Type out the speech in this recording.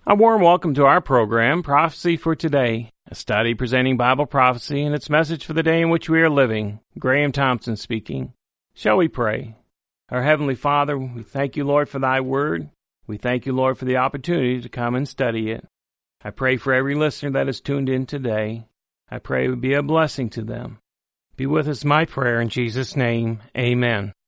A warm welcome to our program, Prophecy for Today, a study presenting Bible prophecy and its message for the day in which we are living. Graham Thompson speaking. Shall we pray? Our Heavenly Father, we thank you, Lord, for thy word. We thank you, Lord, for the opportunity to come and study it. I pray for every listener that is tuned in today. I pray it would be a blessing to them. Be with us, my prayer, in Jesus' name. Amen.